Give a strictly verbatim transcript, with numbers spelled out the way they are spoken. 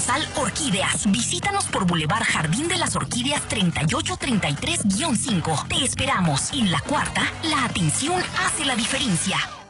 Sucursal Orquídeas. Visítanos por Boulevard Jardín de las Orquídeas treinta y ocho treinta y tres guión cinco. Te esperamos. En la cuarta, la atención hace la diferencia.